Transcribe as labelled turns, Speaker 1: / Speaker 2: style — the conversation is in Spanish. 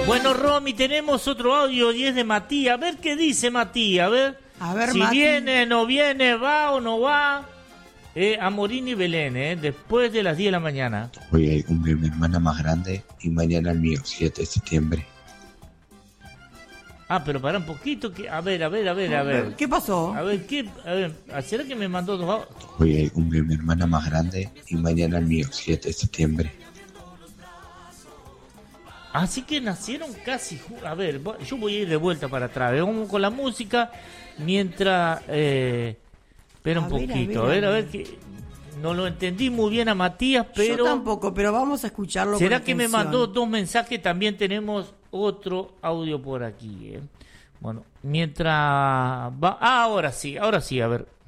Speaker 1: Bueno, Romy, tenemos otro audio y es de Matías. A ver qué dice Matías, a ver si
Speaker 2: Mati.
Speaker 1: viene, no viene, va o no va. A Morín y Belén, después de las 10 de la mañana.
Speaker 3: Hoy cumple mi hermana más grande y mañana el mío, 7 de septiembre.
Speaker 1: Ah, pero para un poquito, que a ver.
Speaker 2: ¿Qué pasó?
Speaker 1: A ver, ¿será que me mandó dos audios?
Speaker 3: Hoy cumple mi hermana más grande y mañana el mío, 7 de septiembre.
Speaker 1: Así que nacieron casi... A ver, yo voy a ir de vuelta para atrás. Vamos con la música mientras... espera un poquito, a ver que... No lo entendí muy bien a Matías, pero...
Speaker 2: Yo tampoco, pero vamos a escucharlo.
Speaker 1: ¿Será
Speaker 2: con
Speaker 1: que me
Speaker 2: atención.
Speaker 1: mandó dos mensajes? También tenemos otro audio por aquí. Bueno, mientras va... ahora sí, a ver.